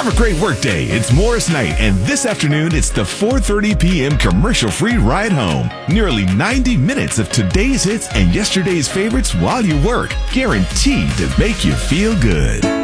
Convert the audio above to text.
Have a great workday. It's Morris Night, and this afternoon it's the 4:30 p.m. commercial-free ride home. Nearly 90 minutes of today's hits and yesterday's favorites while you work, guaranteed to make you feel good.